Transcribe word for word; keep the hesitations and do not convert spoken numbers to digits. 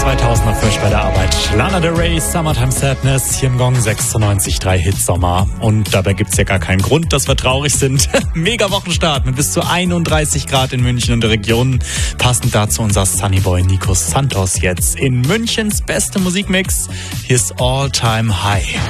zweitausender für euch bei der Arbeit. Lana Del Rey, Summertime Sadness, hier im Gong sechsundneunzig Komma drei Hit Sommer. Und dabei gibt's ja gar keinen Grund, dass wir traurig sind. Mega Wochenstart mit bis zu einunddreißig Grad in München und der Region. Passend dazu unser Sunnyboy Nico Santos jetzt in Münchens beste Musikmix. Hier ist All Time High.